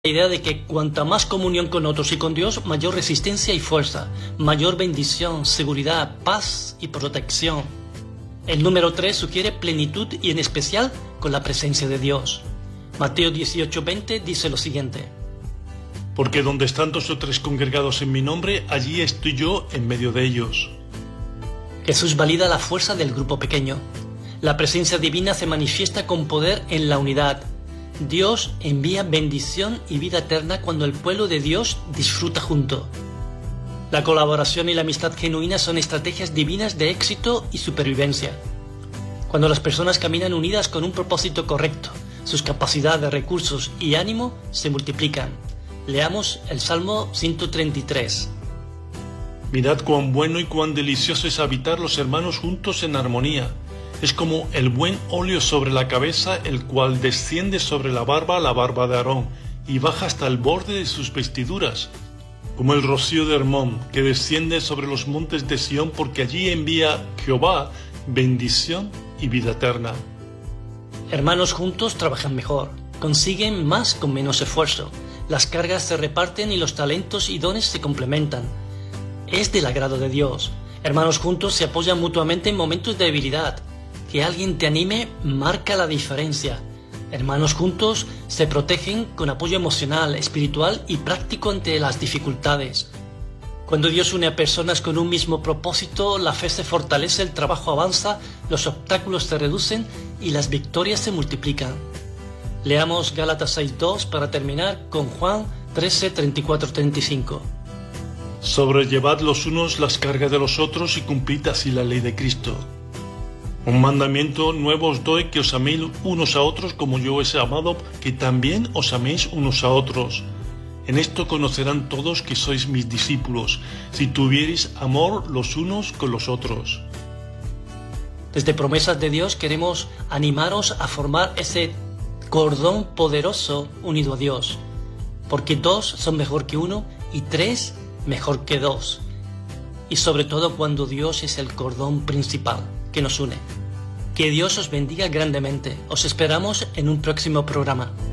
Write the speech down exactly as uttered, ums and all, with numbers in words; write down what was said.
La idea de que cuanta más comunión con otros y con Dios, mayor resistencia y fuerza, mayor bendición, seguridad, paz y protección. El número tres sugiere plenitud y en especial con la presencia de Dios. Mateo dieciocho veinte dice lo siguiente: Porque donde están dos o tres congregados en mi nombre, allí estoy yo en medio de ellos. Jesús valida la fuerza del grupo pequeño. La presencia divina se manifiesta con poder en la unidad. Dios envía bendición y vida eterna cuando el pueblo de Dios disfruta junto. La colaboración y la amistad genuina son estrategias divinas de éxito y supervivencia. Cuando las personas caminan unidas con un propósito correcto, sus capacidades, recursos y ánimo se multiplican. Leamos el Salmo ciento treinta y tres. Mirad cuán bueno y cuán delicioso es habitar los hermanos juntos en armonía. Es como el buen óleo sobre la cabeza, el cual desciende sobre la barba, la barba de Aarón, y baja hasta el borde de sus vestiduras. Como el rocío de Hermón, que desciende sobre los montes de Sión, porque allí envía Jehová bendición y vida eterna. Hermanos juntos trabajan mejor, consiguen más con menos esfuerzo. Las cargas se reparten y los talentos y dones se complementan. Es del agrado de Dios. Hermanos juntos se apoyan mutuamente en momentos de debilidad. Que alguien te anime marca la diferencia. Hermanos juntos se protegen con apoyo emocional, espiritual y práctico ante las dificultades. Cuando Dios une a personas con un mismo propósito, la fe se fortalece, el trabajo avanza, los obstáculos se reducen y las victorias se multiplican. Leamos Gálatas seis dos para terminar con Juan trece treinta y cuatro treinta y cinco. Sobrellevad los unos las cargas de los otros y cumplid así la ley de Cristo. Un mandamiento nuevo os doy, que os améis unos a otros como yo os he amado, que también os améis unos a otros. En esto conocerán todos que sois mis discípulos, si tuviereis amor los unos con los otros. Desde Promesas de Dios queremos animaros a formar ese cordón poderoso unido a Dios, porque dos son mejor que uno y tres mejor que dos, y sobre todo cuando Dios es el cordón principal que nos une. Que Dios os bendiga grandemente. Os esperamos en un próximo programa.